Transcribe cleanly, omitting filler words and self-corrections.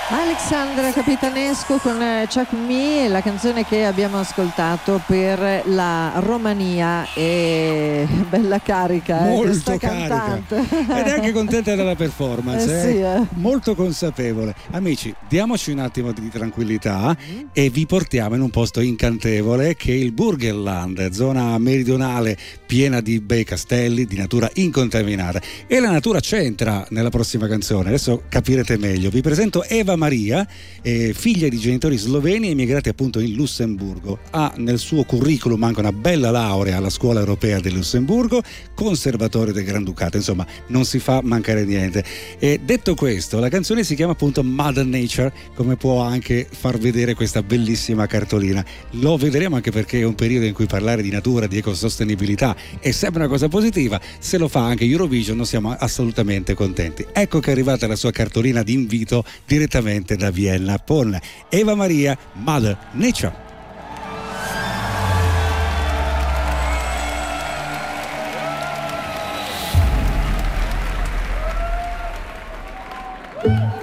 Alexandra Capitanescu con Chuck Me, la canzone che abbiamo ascoltato per la Romania, e bella carica, molto carica ed è anche contenta della performance, sì, molto consapevole. Amici, diamoci un attimo di tranquillità e vi portiamo in un posto incantevole che è il Burgenland, zona meridionale piena di bei castelli, di natura incontaminata, e la natura c'entra nella prossima canzone. Adesso capirete meglio. Vi presento Eva Maria, figlia di genitori sloveni emigrati appunto in Lussemburgo. Ha nel suo curriculum anche una bella laurea alla Scuola Europea del Lussemburgo, conservatorio del Granducato, insomma non si fa mancare niente. E detto questo, la canzone si chiama appunto Mother Nature, come può anche far vedere questa bellissima cartolina. Lo vedremo anche perché è un periodo in cui parlare di natura, di ecosostenibilità è sempre una cosa positiva. Se lo fa anche Eurovision, non siamo assolutamente contenti. Ecco che è arrivata la sua cartolina di invito direttamente da Vienna con Eva Maria, Mother Nature.